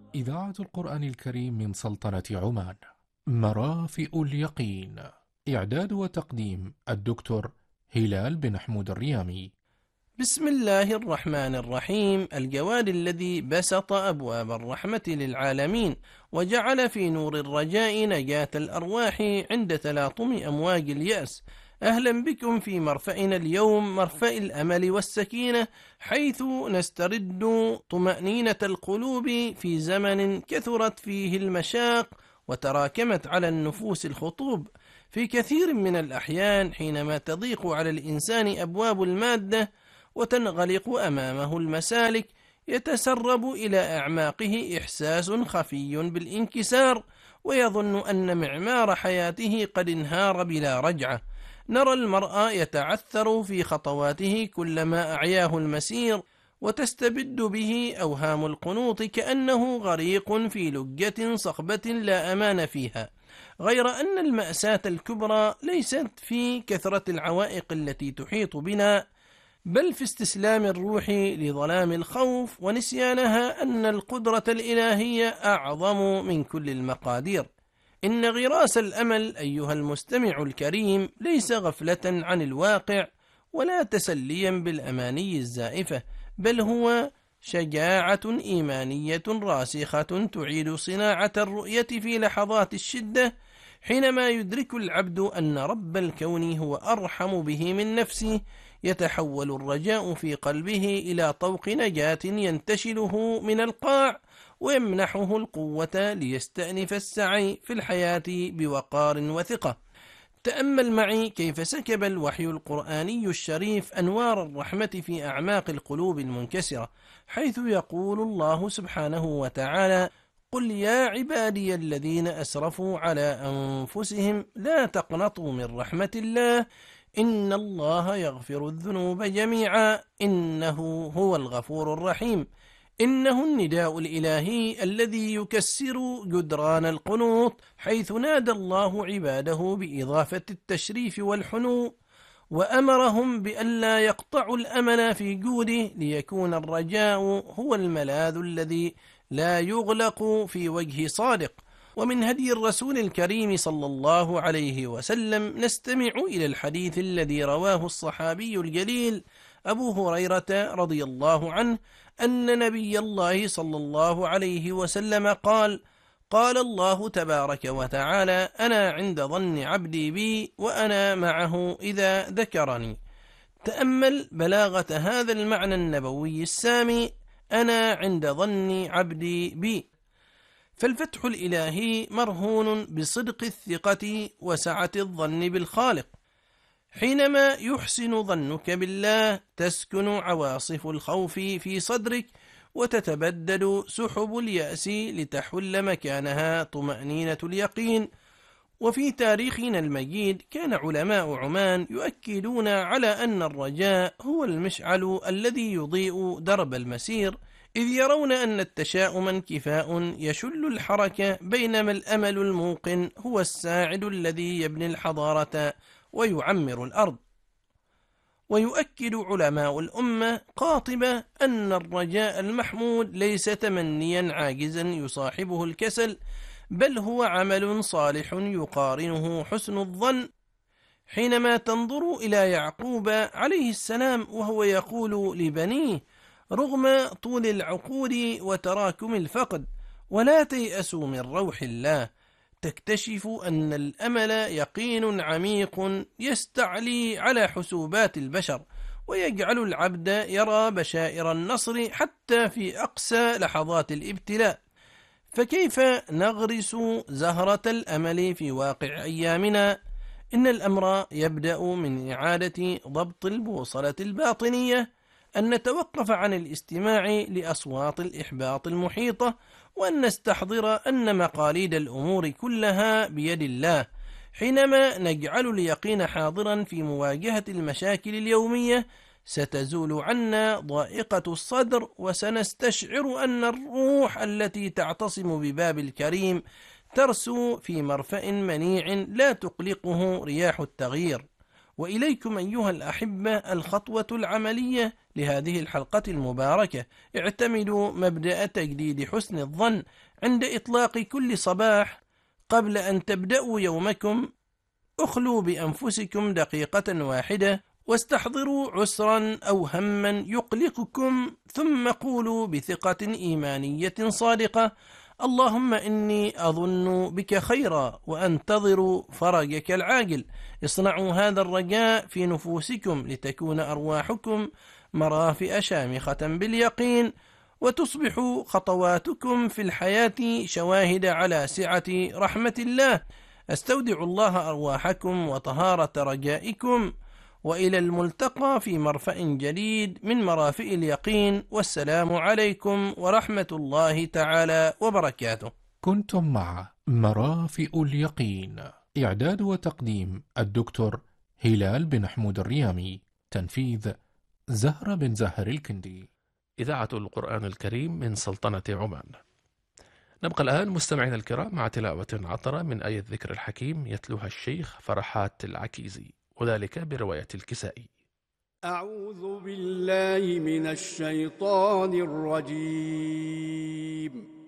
إذاعة القرآن الكريم من سلطنة عمان. مرافئ اليقين. إعداد وتقديم الدكتور هلال بن حمود الريامي. بسم الله الرحمن الرحيم. الجواد الذي بسط أبواب الرحمة للعالمين وجعل في نور الرجاء نجاة الأرواح عند تلاطم أمواج اليأس. أهلا بكم في مرفأنا اليوم، مرفأ الأمل والسكينة، حيث نسترد طمأنينة القلوب في زمن كثرت فيه المشاق وتراكمت على النفوس الخطوب. في كثير من الأحيان حينما تضيق على الإنسان أبواب المادة وتنغلق أمامه المسالك، يتسرب إلى أعماقه إحساس خفي بالانكسار، ويظن أن معمار حياته قد انهار بلا رجعة. نرى المرء يتعثر في خطواته كلما أعياه المسير، وتستبد به أوهام القنوط كأنه غريق في لجة صخبة لا أمان فيها. غير أن المأساة الكبرى ليست في كثرة العوائق التي تحيط بنا، بل في استسلام الروح لظلام الخوف ونسيانها أن القدرة الإلهية أعظم من كل المقادير. إن غراس الأمل أيها المستمع الكريم ليس غفلة عن الواقع ولا تسليا بالأماني الزائفة، بل هو شجاعة إيمانية راسخة تعيد صناعة الرؤية في لحظات الشدة، حينما يدرك العبد أن رب الكون هو أرحم به من نفسه. يتحول الرجاء في قلبه إلى طوق نجاة ينتشله من القاع، ويمنحه القوة ليستأنف السعي في الحياة بوقار وثقة. تأمل معي كيف سكب الوحي القرآني الشريف أنوار الرحمة في أعماق القلوب المنكسرة، حيث يقول الله سبحانه وتعالى: قل يا عبادي الذين أسرفوا على أنفسهم لا تقنطوا من رحمة الله إن الله يغفر الذنوب جميعا إنه هو الغفور الرحيم. إنه النداء الإلهي الذي يكسر جدران القنوط، حيث نادى الله عباده بإضافة التشريف والحنو، وأمرهم بألا يقطعوا الأمل في جوده، ليكون الرجاء هو الملاذ الذي لا يغلق في وجه صادق. ومن هدي الرسول الكريم صلى الله عليه وسلم نستمع إلى الحديث الذي رواه الصحابي الجليل أبو هريرة رضي الله عنه أن نبي الله صلى الله عليه وسلم قال: قال الله تبارك وتعالى: أنا عند ظن عبدي بي وأنا معه إذا ذكرني. تأمل بلاغة هذا المعنى النبوي السامي: أنا عند ظن عبدي بي. فالفتح الإلهي مرهون بصدق الثقة وسعة الظن بالخالق. حينما يحسن ظنك بالله تسكن عواصف الخوف في صدرك، وتتبدل سحب اليأس لتحل مكانها طمأنينة اليقين. وفي تاريخنا المجيد كان علماء عمان يؤكدون على أن الرجاء هو المشعل الذي يضيء درب المسير، إذ يرون أن التشاؤم انكفاء يشل الحركة، بينما الأمل الموقن هو الساعد الذي يبني الحضارة ويعمر الأرض. ويؤكد علماء الأمة قاطبة أن الرجاء المحمود ليس تمنيا عاجزا يصاحبه الكسل، بل هو عمل صالح يقارنه حسن الظن. حينما تنظر إلى يعقوب عليه السلام وهو يقول لبنيه: رغم طول العقود وتراكم الفقد ولا تيأسوا من روح الله، تكتشف أن الأمل يقين عميق يستعلي على حسوبات البشر، ويجعل العبد يرى بشائر النصر حتى في أقسى لحظات الابتلاء. فكيف نغرس زهرة الأمل في واقع أيامنا؟ إن الأمر يبدأ من إعادة ضبط البوصلة الباطنية، أن نتوقف عن الاستماع لأصوات الإحباط المحيطة، وأن نستحضر أن مقاليد الأمور كلها بيد الله. حينما نجعل اليقين حاضرا في مواجهة المشاكل اليومية، ستزول عنا ضائقة الصدر، وسنستشعر أن الروح التي تعتصم بباب الكريم ترسو في مرفأ منيع لا تقلقه رياح التغيير. وإليكم أيها الأحبة الخطوة العملية لهذه الحلقة المباركة. اعتمدوا مبدأ تجديد حسن الظن عند إطلاق كل صباح. قبل أن تبدأوا يومكم اخلوا بأنفسكم دقيقة واحدة واستحضروا عسرا أو هما يقلقكم، ثم قولوا بثقة إيمانية صادقة: اللهم إني أظن بك خيرا وأنتظر فرجك العاجل. اصنعوا هذا الرجاء في نفوسكم لتكون أرواحكم مرافئ شامخة باليقين، وتصبح خطواتكم في الحياة شواهد على سعة رحمة الله. استودع الله أرواحكم وطهارة رجائكم، وإلى الملتقى في مرفأ جديد من مرافئ اليقين. والسلام عليكم ورحمة الله تعالى وبركاته. كنتم مع مرافئ اليقين، إعداد وتقديم الدكتور هلال بن حمود الريامي، تنفيذ زهرة بن زهر الكندي. إذاعة القرآن الكريم من سلطنة عمان. نبقى الآن مستمعين الكرام مع تلاوة عطرة من آية ذكر الحكيم يتلوها الشيخ فرحات العكيزي، وذلك برواية الكسائي. أعوذ بالله من الشيطان الرجيم.